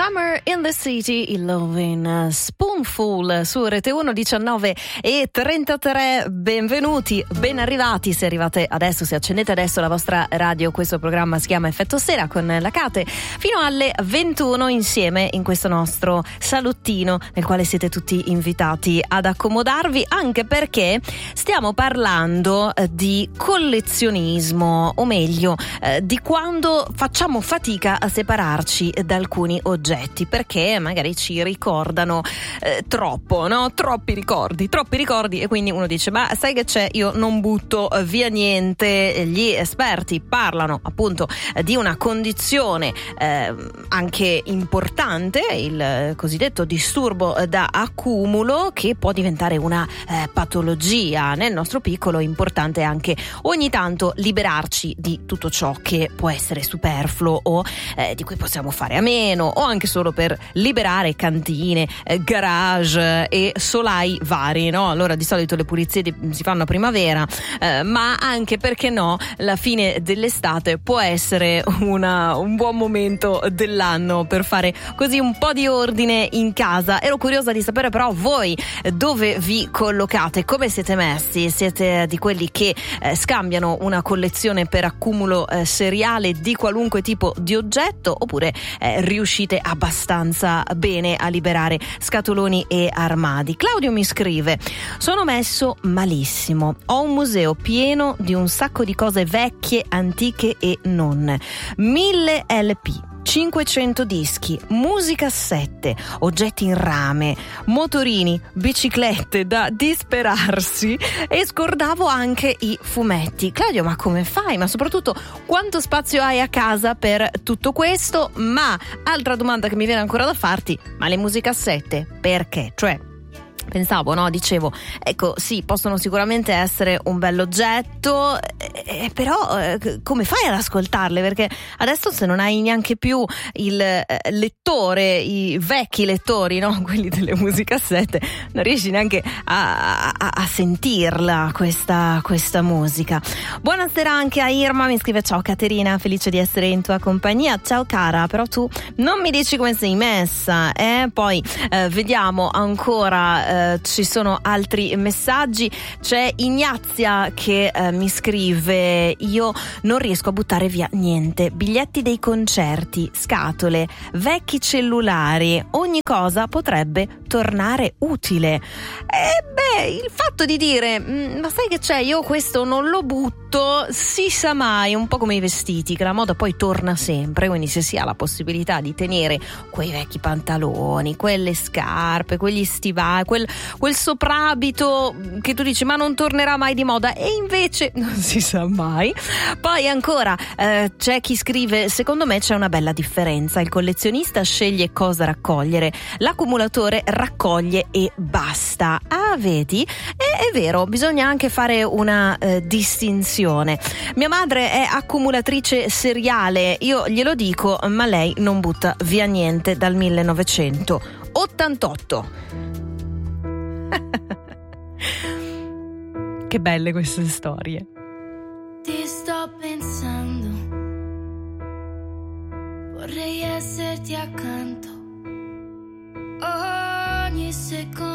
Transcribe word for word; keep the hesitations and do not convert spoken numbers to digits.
Summer in the City, il Lovin' Spoonful su Rete uno, diciannove e trentatré. Benvenuti, ben arrivati se arrivate adesso, se accendete adesso la vostra radio. Questo programma si chiama Effetto Sera con la Kate fino alle ventuno insieme in questo nostro salottino nel quale siete tutti invitati ad accomodarvi, anche perché stiamo parlando di collezionismo, o meglio eh, di quando facciamo fatica a separarci da alcuni oggetti perché magari ci ricordano eh, troppo, no? Troppi ricordi, troppi ricordi e quindi uno dice: ma sai che c'è, io non butto via niente. Gli esperti parlano appunto di una condizione eh, anche importante, il cosiddetto disturbo da accumulo, che può diventare una eh, patologia. Nel nostro piccolo è importante anche ogni tanto liberarci di tutto ciò che può essere superfluo o eh, di cui possiamo fare a meno, o anche solo per liberare cantine, eh, garage e solai vari, no? Allora di solito le pulizie di, si fanno a primavera, eh, ma anche, perché no, la fine dell'estate può essere una, un buon momento dell'anno per fare così un po' di ordine in casa. Ero curiosa di sapere però voi dove vi collocate, come siete messi. Siete di quelli che eh, scambiano una collezione per accumulo eh, seriale di qualunque tipo di oggetto, oppure eh, riuscite abbastanza bene a liberare scatoloni e armadi? Claudio mi scrive: sono messo malissimo, ho un museo pieno di un sacco di cose vecchie, antiche e non, mille L P, cinquecento dischi, musicassette, oggetti in rame, motorini, biciclette da disperarsi, e scordavo anche i fumetti. Claudio, ma come fai? Ma soprattutto quanto spazio hai a casa per tutto questo? Ma altra domanda che mi viene ancora da farti: ma le musicassette perché? Cioè, pensavo, no? Dicevo, ecco, sì, possono sicuramente essere un bell'oggetto, eh, però eh, come fai ad ascoltarle? Perché adesso, se non hai neanche più il eh, lettore, i vecchi lettori, no? Quelli delle musicassette, non riesci neanche a, a, a sentirla questa, questa musica. Buonasera anche a Irma, mi scrive: ciao Caterina, felice di essere in tua compagnia. Ciao cara, però tu non mi dici come sei messa, eh? Poi eh, vediamo ancora. Uh, ci sono altri messaggi. C'è Ignazia che uh, mi scrive: io non riesco a buttare via niente, biglietti dei concerti, scatole, vecchi cellulari, ogni cosa potrebbe tornare utile. E beh, il fatto di dire ma sai che c'è, io questo non lo butto, si sa mai, un po' come i vestiti, che la moda poi torna sempre, quindi se si ha la possibilità di tenere quei vecchi pantaloni, quelle scarpe, quegli stivali, quel quel soprabito che tu dici ma non tornerà mai di moda, e invece non si sa mai. Poi ancora eh, c'è chi scrive: secondo me c'è una bella differenza, il collezionista sceglie cosa raccogliere, l'accumulatore raccoglie e basta. Ah, vedi? E, è vero, bisogna anche fare una eh, distinzione. Mia madre è accumulatrice seriale, io glielo dico, ma lei non butta via niente dal millenovecentottantotto. Che belle queste storie. Ti sto pensando, vorrei esserti accanto ogni secondo.